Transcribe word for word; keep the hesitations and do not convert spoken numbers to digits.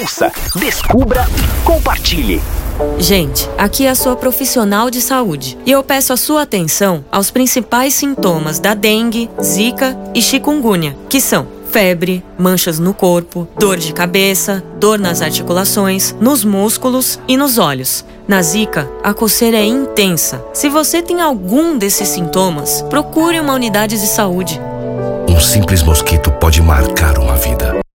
Ouça, descubra e compartilhe. Gente, aqui é a sua profissional de saúde e eu peço a sua atenção aos principais sintomas da dengue, zika e chikungunya, que são febre, manchas no corpo, dor de cabeça, dor nas articulações, nos músculos e nos olhos. Na zika, a coceira é intensa. Se você tem algum desses sintomas, procure uma unidade de saúde. Um simples mosquito pode marcar uma vida.